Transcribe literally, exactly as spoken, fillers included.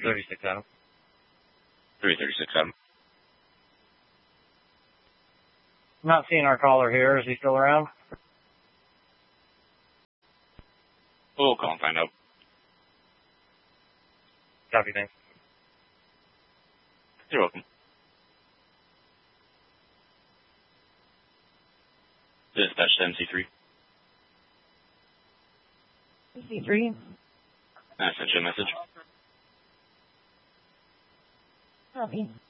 thirty-six Adam. three thirty-six Adam. Not seeing our caller here. Is he still around? We'll call and find out. Copy, thanks. You're welcome. Dispatch to M C three. M C three. I sent you a message. Copy.